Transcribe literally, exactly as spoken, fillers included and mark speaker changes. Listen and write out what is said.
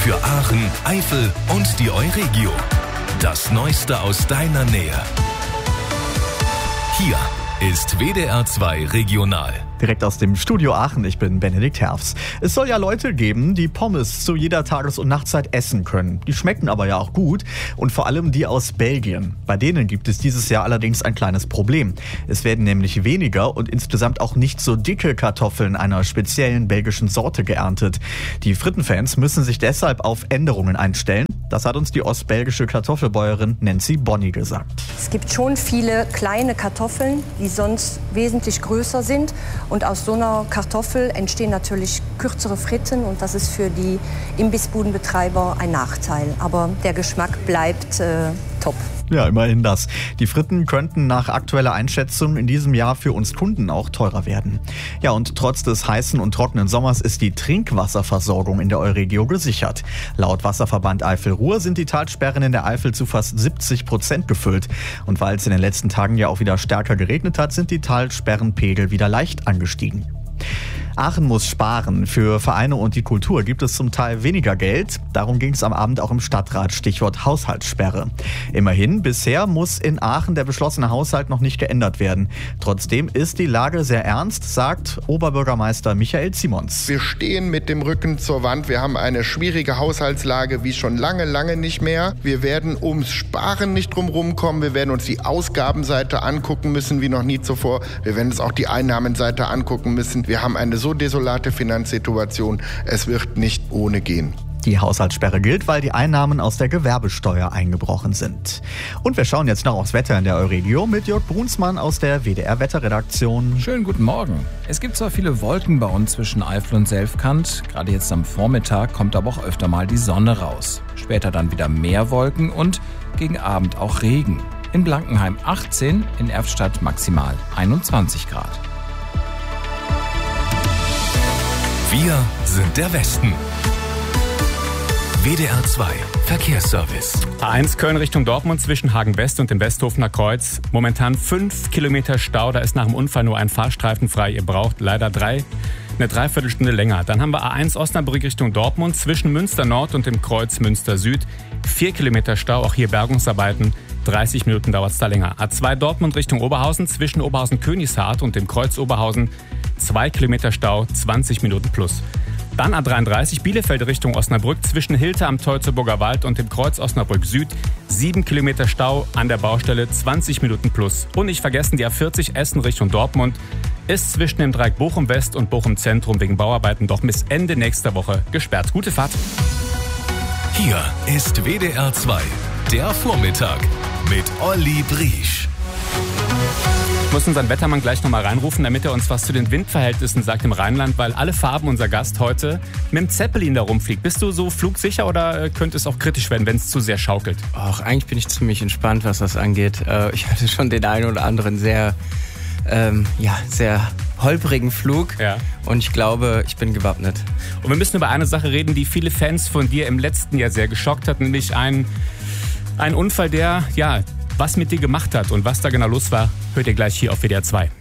Speaker 1: Für Aachen, Eifel und die Euregio. Das Neueste aus deiner Nähe. Hier ist W D R zwei Regional.
Speaker 2: Direkt aus dem Studio Aachen, ich bin Benedikt Herfs. Es soll ja Leute geben, die Pommes zu jeder Tages- und Nachtzeit essen können. Die schmecken aber ja auch gut und vor allem die aus Belgien. Bei denen gibt es dieses Jahr allerdings ein kleines Problem. Es werden nämlich weniger und insgesamt auch nicht so dicke Kartoffeln einer speziellen belgischen Sorte geerntet. Die Frittenfans müssen sich deshalb auf Änderungen einstellen. Das hat uns die ostbelgische Kartoffelbäuerin Nancy Bonny gesagt.
Speaker 3: Es gibt schon viele kleine Kartoffeln, die sonst wesentlich größer sind. Und aus so einer Kartoffel entstehen natürlich kürzere Fritten und das ist für die Imbissbudenbetreiber ein Nachteil. Aber der Geschmack bleibt äh, top.
Speaker 2: Ja, immerhin das. Die Fritten könnten nach aktueller Einschätzung in diesem Jahr für uns Kunden auch teurer werden. Ja, und trotz des heißen und trockenen Sommers ist die Trinkwasserversorgung in der Euregio gesichert. Laut Wasserverband Eifel-Ruhr sind die Talsperren in der Eifel zu fast siebzig Prozent gefüllt. Und weil es in den letzten Tagen ja auch wieder stärker geregnet hat, sind die Talsperrenpegel wieder leicht angestiegen. Aachen muss sparen. Für Vereine und die Kultur gibt es zum Teil weniger Geld. Darum ging es am Abend auch im Stadtrat, Stichwort Haushaltssperre. Immerhin, bisher muss in Aachen der beschlossene Haushalt noch nicht geändert werden. Trotzdem ist die Lage sehr ernst, sagt Oberbürgermeister Michael Simons.
Speaker 4: Wir stehen mit dem Rücken zur Wand. Wir haben eine schwierige Haushaltslage wie schon lange, lange nicht mehr. Wir werden ums Sparen nicht drum rumkommen. Wir werden uns die Ausgabenseite angucken müssen wie noch nie zuvor. Wir werden uns auch die Einnahmenseite angucken müssen. Wir haben eine so desolate Finanzsituation, es wird nicht ohne gehen.
Speaker 2: Die Haushaltssperre gilt, weil die Einnahmen aus der Gewerbesteuer eingebrochen sind. Und wir schauen jetzt noch aufs Wetter in der Euregio mit Jörg Brunsmann aus der W D R-Wetterredaktion.
Speaker 5: Schönen guten Morgen. Es gibt zwar viele Wolken bei uns zwischen Eifel und Selfkant, gerade jetzt am Vormittag kommt aber auch öfter mal die Sonne raus. Später dann wieder mehr Wolken und gegen Abend auch Regen. In Blankenheim achtzehn, in Erftstadt maximal einundzwanzig Grad.
Speaker 1: Wir sind der Westen. W D R zwei Verkehrsservice.
Speaker 6: A eins Köln Richtung Dortmund zwischen Hagen-West und dem Westhofener Kreuz. Momentan fünf Kilometer Stau. Da ist nach dem Unfall nur ein Fahrstreifen frei. Ihr braucht leider drei, eine Dreiviertelstunde länger. Dann haben wir A eins Osnabrück Richtung Dortmund zwischen Münster Nord und dem Kreuz Münster Süd. Vier Kilometer Stau, auch hier Bergungsarbeiten. dreißig Minuten dauert es da länger. A zwei Dortmund Richtung Oberhausen zwischen Oberhausen-Königshardt und dem Kreuz Oberhausen. Zwei Kilometer Stau, zwanzig Minuten plus. Dann A dreiunddreißig Bielefeld Richtung Osnabrück zwischen Hilte am Teutoburger Wald und dem Kreuz Osnabrück Süd. Sieben Kilometer Stau an der Baustelle, zwanzig Minuten plus. Und nicht vergessen, die A vierzig Essen Richtung Dortmund ist zwischen dem Dreieck Bochum West und Bochum Zentrum wegen Bauarbeiten doch bis Ende nächster Woche gesperrt. Gute Fahrt.
Speaker 1: Hier ist W D R zwei, der Vormittag mit Olli Briesch.
Speaker 6: Ich muss unseren Wettermann gleich nochmal reinrufen, damit er uns was zu den Windverhältnissen sagt im Rheinland, weil alle Farben unser Gast heute mit dem Zeppelin da rumfliegt. Bist du so flugsicher oder könnte es auch kritisch werden, wenn es zu sehr schaukelt?
Speaker 7: Ach, eigentlich bin ich ziemlich entspannt, was das angeht. Ich hatte schon den einen oder anderen sehr, ähm, ja, sehr holprigen Flug
Speaker 6: ja.
Speaker 7: Und ich glaube, ich bin gewappnet.
Speaker 6: Und wir müssen über eine Sache reden, die viele Fans von dir im letzten Jahr sehr geschockt hat, nämlich ein, ein Unfall, der, ja, was mit dir gemacht hat und was da genau los war, hört ihr gleich hier auf W D R zwei.